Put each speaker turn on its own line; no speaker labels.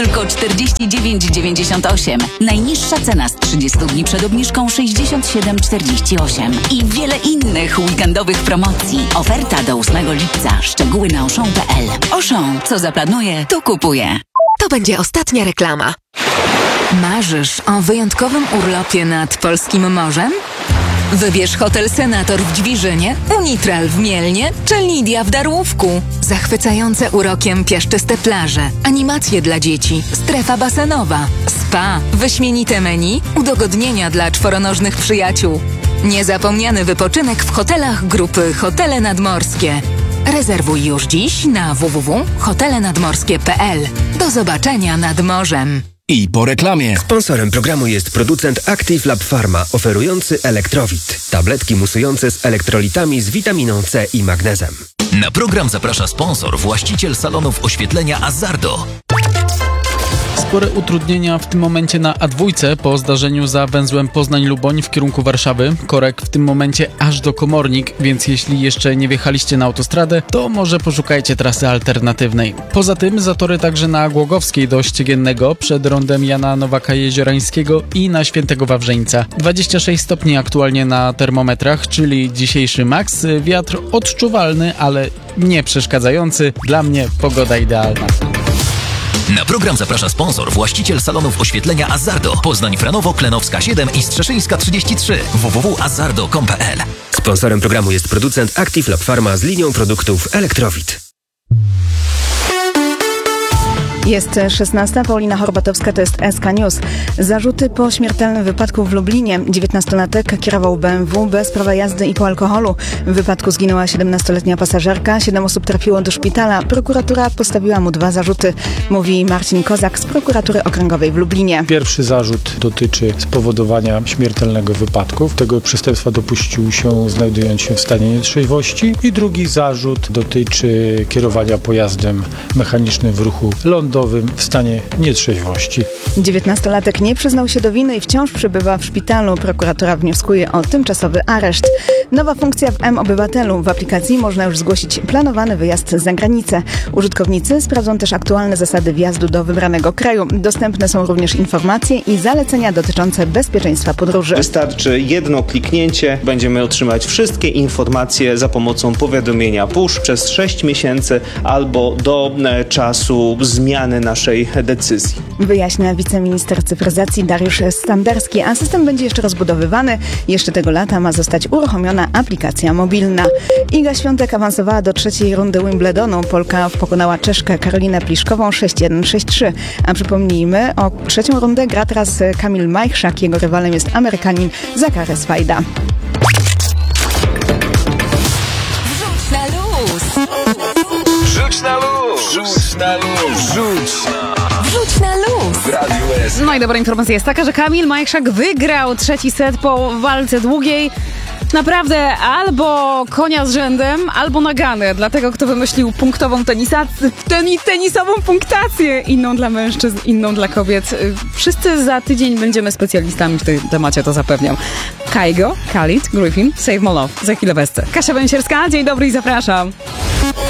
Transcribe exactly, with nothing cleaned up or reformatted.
Tylko czterdzieści dziewięć dziewięćdziesiąt osiem. Najniższa cena z trzydziestu dni przed obniżką sześćdziesiąt siedem czterdzieści osiem. I wiele innych weekendowych promocji. Oferta do ósmego lipca. Szczegóły na auchan kropka p l. Auchan, co zaplanuje, to kupuje.
To będzie ostatnia reklama.
Marzysz o wyjątkowym urlopie nad polskim morzem? Wybierz Hotel Senator w Dźwiżynie, Unitral w Mielnie czy Lidia w Darłówku. Zachwycające urokiem piaszczyste plaże, animacje dla dzieci, strefa basenowa, spa, wyśmienite menu, udogodnienia dla czworonożnych przyjaciół. Niezapomniany wypoczynek w hotelach grupy Hotele Nadmorskie. Rezerwuj już dziś na w w w kropka hotele nadmorskie kropka p l. Do zobaczenia nad morzem.
I po reklamie.
Sponsorem programu jest producent Active Lab Pharma, oferujący Elektrowit. Tabletki musujące z elektrolitami z witaminą C i magnezem.
Na program zaprasza sponsor, właściciel salonów oświetlenia Azzardo.
Spore utrudnienia w tym momencie na A dwa po zdarzeniu za węzłem Poznań-Luboń w kierunku Warszawy. Korek w tym momencie aż do Komornik, więc jeśli jeszcze nie wjechaliście na autostradę, to może poszukajcie trasy alternatywnej. Poza tym zatory także na Głogowskiej do Ściegiennego, przed rondem Jana Nowaka-Jeziorańskiego i na Świętego Wawrzeńca. dwadzieścia sześć stopni aktualnie na termometrach, czyli dzisiejszy maks. Wiatr odczuwalny, ale nie przeszkadzający. Dla mnie pogoda idealna.
Na program zaprasza sponsor, właściciel salonów oświetlenia Azzardo. Poznań, Franowo, Klenowska siedem i Strzeszyńska trzydzieści trzy. w w w kropka azzardo kropka com kropka p l.
Sponsorem programu jest producent Active Lab Pharma z linią produktów Elektrowit.
Jest szesnasta. Paulina Horbatowska, to jest S K News. Zarzuty po śmiertelnym wypadku w Lublinie. dziewiętnastolatek kierował B M W bez prawa jazdy i po alkoholu. W wypadku zginęła siedemnastoletnia pasażerka. Siedem osób trafiło do szpitala. Prokuratura postawiła mu dwa zarzuty, mówi Marcin Kozak z prokuratury okręgowej w Lublinie.
Pierwszy zarzut dotyczy spowodowania śmiertelnego wypadku. Tego przestępstwa dopuścił się znajdując się w stanie nietrzeźwości. I drugi zarzut dotyczy kierowania pojazdem mechanicznym w ruchu lądowym w stanie nietrzeźwości.
dziewiętnastolatek nie przyznał się do winy i wciąż przebywa w szpitalu. Prokuratura wnioskuje o tymczasowy areszt. Nowa funkcja w M-Obywatelu. W aplikacji można już zgłosić planowany wyjazd za granicę. Użytkownicy sprawdzą też aktualne zasady wjazdu do wybranego kraju. Dostępne są również informacje i zalecenia dotyczące bezpieczeństwa podróży.
Wystarczy jedno kliknięcie. Będziemy otrzymać wszystkie informacje za pomocą powiadomienia push przez sześć miesięcy albo do e, czasu zmiany naszej decyzji.
Wyjaśnia wiceminister cyfryzacji Dariusz Standerski, a system będzie jeszcze rozbudowywany. Jeszcze tego lata ma zostać uruchomiona aplikacja mobilna. Iga Świątek awansowała do trzeciej rundy Wimbledonu. Polka pokonała Czeszkę Karolinę Pliszkową sześć jeden sześć trzy. A przypomnijmy, o trzecią rundę gra teraz Kamil Majchrzak. Jego rywalem jest Amerykanin Zachary Swajda.
Wrzuć na luz!
Rzuć na luz! Rzuć na luz! Rzuć!
Wrzuć na luz!
W Radiu S.
No i dobra informacja jest taka, że Kamil Majchrzak wygrał trzeci set po walce długiej. Naprawdę albo konia z rzędem, albo nagany. Dlatego kto wymyślił punktową tenisa, teni, tenisową punktację. Inną dla mężczyzn, inną dla kobiet. Wszyscy za tydzień będziemy specjalistami w tym temacie, to zapewniam. Kaigo, Khalid, Griffin, Save My Love. Za chwilę wesce. Kasia Bęsierska, dzień dobry i zapraszam.